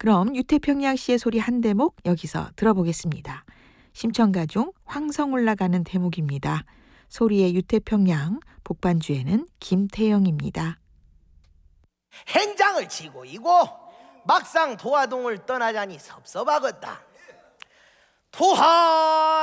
그럼 유태평양 씨의 소리 한 대목 여기서 들어보겠습니다. 심청가 중 황성 올라가는 대목입니다. 소리의 유태평양, 복반주에는 김태영입니다. 행장을 치고 이고 막상 도화동을 떠나자니 섭섭하겠다. 도하